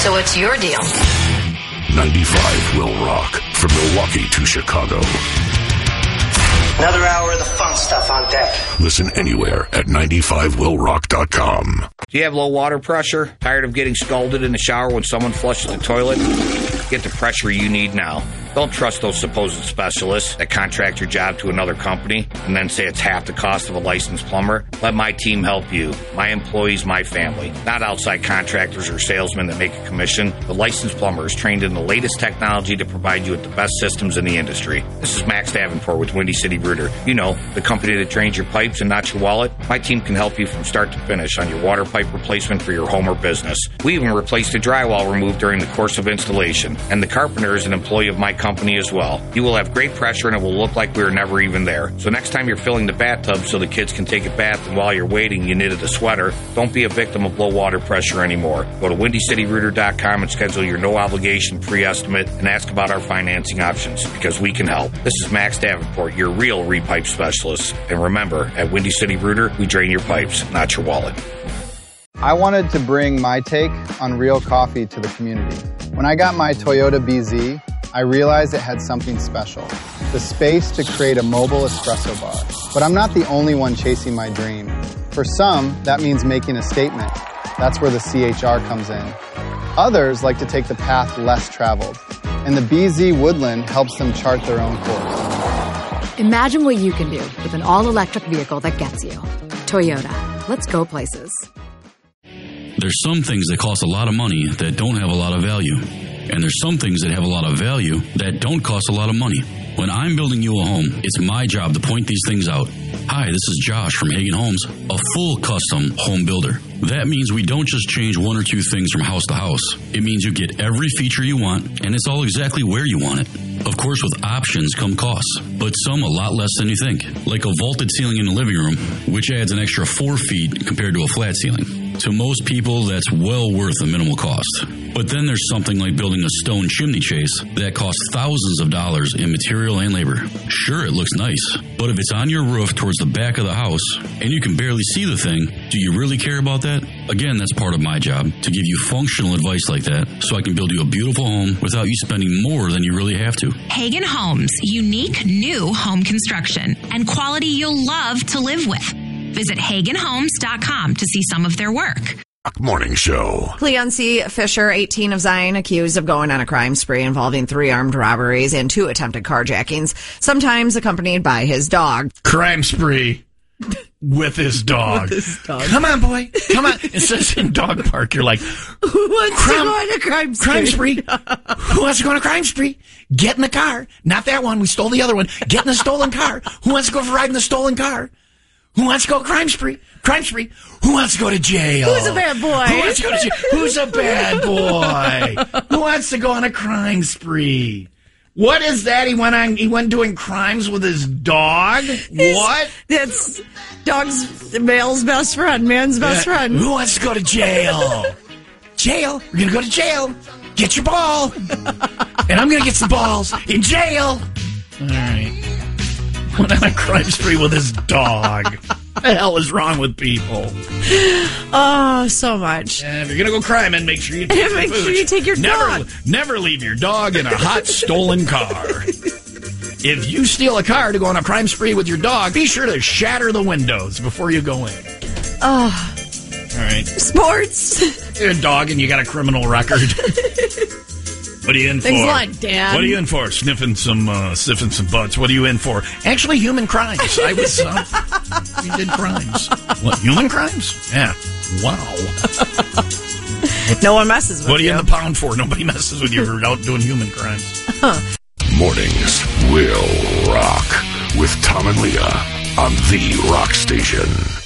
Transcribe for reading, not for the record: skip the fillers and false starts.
So what's your deal? 95 will rock from Milwaukee to Chicago. Another hour of the fun stuff on deck. Listen anywhere at 95willrock.com. Do you have low water pressure? Tired of getting scalded in the shower when someone flushes the toilet? Get the pressure you need now. Don't trust those supposed specialists that contract your job to another company and then say it's half the cost of a licensed plumber. Let my team help you. My employees, my family. Not outside contractors or salesmen that make a commission. The licensed plumber is trained in the latest technology to provide you with the best systems in the industry. This is Max Davenport with Windy City Rooter. You know, the company that drains your pipes and not your wallet. My team can help you from start to finish on your water pipe replacement for your home or business. We even replaced the drywall removed during the course of installation. And the carpenter is an employee of my company as well. You will have great pressure and it will look like we were never even there. So next time you're filling the bathtub so the kids can take a bath and while you're waiting you knitted a sweater, don't be a victim of low water pressure anymore. Go to WindyCityRooter.com and schedule your no obligation pre-estimate and ask about our financing options because we can help. This is Max Davenport, your real repipe specialist. And remember, at Windy City Rooter, we drain your pipes, not your wallet. I wanted to bring my take on real coffee to the community. When I got my Toyota BZ, I realized it had something special, the space to create a mobile espresso bar. But I'm not the only one chasing my dream. For some, that means making a statement. That's where the CHR comes in. Others like to take the path less traveled, and the BZ Woodland helps them chart their own course. Imagine what you can do with an all-electric vehicle that gets you. Toyota. Let's go places. There's some things that cost a lot of money that don't have a lot of value. And there's some things that have a lot of value that don't cost a lot of money. When I'm building you a home, it's my job to point these things out. Hi, this is Josh from Hagen Homes, a full custom home builder. That means we don't just change one or two things from house to house. It means you get every feature you want, and it's all exactly where you want it. Of course, with options come costs, but some a lot less than you think. Like a vaulted ceiling in the living room, which adds an extra 4 feet compared to a flat ceiling. To most people, that's well worth the minimal cost. But then there's something like building a stone chimney chase that costs thousands of dollars in material and labor. Sure, it looks nice, but if it's on your roof towards the back of the house and you can barely see the thing, do you really care about that? Again, that's part of my job, to give you functional advice like that so I can build you a beautiful home without you spending more than you really have to. Hagen Homes, unique new home construction and quality you'll love to live with. Visit HagenHomes.com to see some of their work. Morning Show. Cleoncy Fisher, 18 of Zion, accused of going on a crime spree involving 3 armed robberies and 2 attempted carjackings, sometimes accompanied by his dog. Crime spree with his dog. With his dog. Come on, boy. Come on. It says in dog park, you're like, who wants to go on a crime spree? Crime spree. Who wants to go on a crime spree? Get in the car. Not that one. We stole the other one. Get in the stolen car. Who wants to go for a ride in the stolen car? Who wants to go crime spree? Crime spree. Who wants to go to jail? Who's a bad boy? Who wants to go to jail? Who's a bad boy? Who wants to go on a crime spree? What is that? He went doing crimes with his dog? What? That's dog's male's best friend, man's best friend. Who wants to go to jail? Jail. We're going to go to jail. Get your ball. And I'm going to get some balls in jail. All right. Went on a crime spree with his dog. What the hell is wrong with people? Oh, so much. If you're going to go criming, make sure you take your sure you take your dog. Never leave your dog in a hot, stolen car. If you steal a car to go on a crime spree with your dog, be sure to shatter the windows before you go in. Oh. All right. Sports. You're a dog and you got a criminal record. What are you in for? Things like, Dad. What are you in for? Sniffing some butts. What are you in for? Actually, human crimes. I was, we did crimes. What, human crimes? Yeah. Wow. No one messes with you. What are you in the pound for? Nobody messes with you for out doing human crimes. Mornings will rock with Tom and Leah on the Rock Station.